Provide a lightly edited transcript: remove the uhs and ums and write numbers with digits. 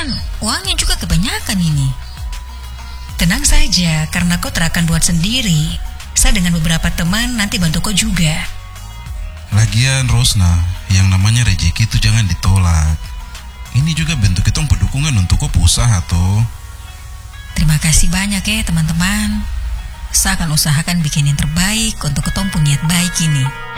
kan uangnya juga kebanyakan ini. Tenang saja, karena kau tak akan buat sendiri. Saya dengan beberapa teman nanti bantu kau juga. Lagian Rosna, yang namanya rezeki itu jangan ditolak. Ini juga bentuk kita pendukungan untuk kau usaha toh. Terima kasih banyak ya teman-teman. Saya akan usahakan bikin yang terbaik untuk ketemu niat baik ini.